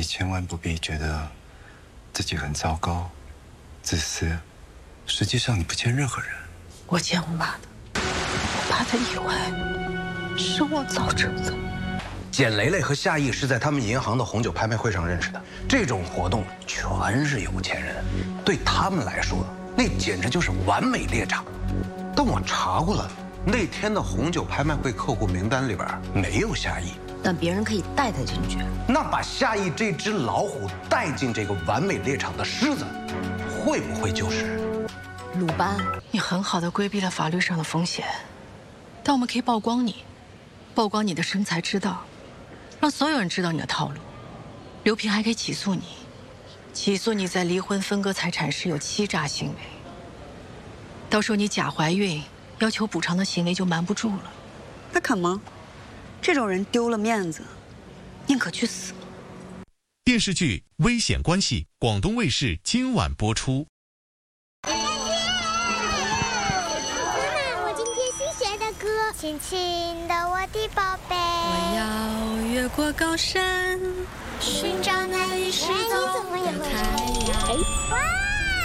你千万不必觉得自己很糟糕、自私。实际上，你不欠任何人。 我欠我妈的，我爸的意外是我造成的。 简蕾蕾和夏意是在他们银行的红酒拍卖会上认识的。这种活动全是有钱人，对他们来说，那简直就是完美猎场。但我查过了，那天的红酒拍卖会客户名单里边没有夏意。 但别人可以带他进去。 那把夏意这只老虎带进这个完美猎场的狮子，会不会就是鲁班？ 你很好的规避了法律上的风险，但我们可以曝光你，曝光你的生财之道，让所有人知道你的套路。刘平还可以起诉你，起诉你在离婚分割财产时有欺诈行为。到时候你假怀孕要求补偿的行为就瞒不住了。 他肯吗？这种人丢了面子，宁可去死。 电视剧《危险关系》广东卫视今晚播出。 妈妈，我今天新学的歌，轻轻的我的宝贝。 我要越过高山， 寻找那一世走的太阳。哇！